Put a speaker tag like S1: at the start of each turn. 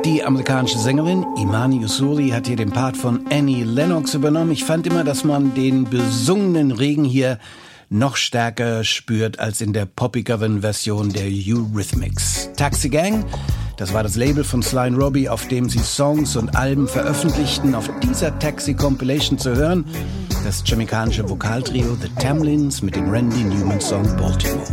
S1: Die amerikanische Sängerin Imani Usuli hat hier den Part von Annie Lennox übernommen. Ich fand immer, dass man den besungenen Regen hier noch stärker spürt als in der poppigeren Version der Eurythmics. Taxi Gang, das war das Label von Sly & Robbie, auf dem sie Songs und Alben veröffentlichten. Auf dieser Taxi Compilation zu hören, das jamaikanische Vokaltrio The Tamlins mit dem Randy Newman Song Baltimore.